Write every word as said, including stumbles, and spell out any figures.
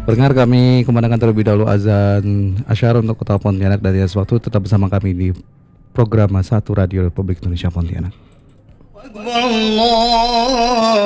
Pendengar, kami kumandangkan terlebih dahulu azan asyar untuk Kota Pontianak dari waktu. Tetap bersama kami di program Satu Radio Republik Indonesia Pontianak. Allah